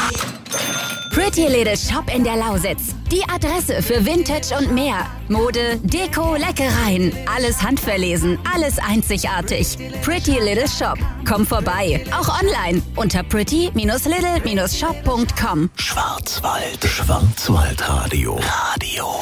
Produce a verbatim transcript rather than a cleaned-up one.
Pretty Little Shop in der Lausitz. Die Adresse für Vintage und mehr. Mode, Deko, Leckereien. Alles handverlesen, alles einzigartig. Pretty Little Shop. Komm vorbei. Auch online unter pretty Little Shop punkt com. Schwarzwald. Schwarzwaldradio. Radio.